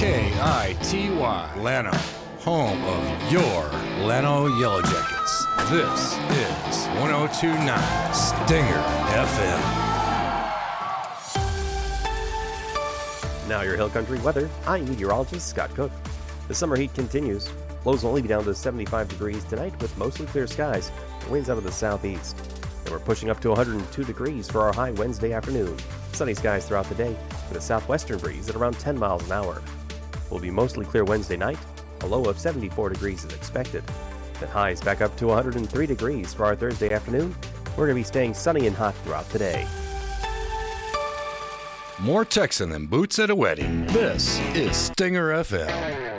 KITY, Llano, home of your Llano Yellow Jackets. This is 102.9 Stinger FM. Now your Hill Country weather. I'm meteorologist Scott Cook. The summer heat continues. Lows will only be down to 75 degrees tonight with mostly clear skies. Winds out of the southeast. And we're pushing up to 102 degrees for our high Wednesday afternoon. Sunny skies throughout the day with a southwestern breeze at around 10 miles an hour. Will be mostly clear Wednesday night. A low of 74 degrees is expected. Then highs back up to 103 degrees for our Thursday afternoon. We're going to be staying sunny and hot throughout the day. More Texan than boots at a wedding. This is Stinger FM.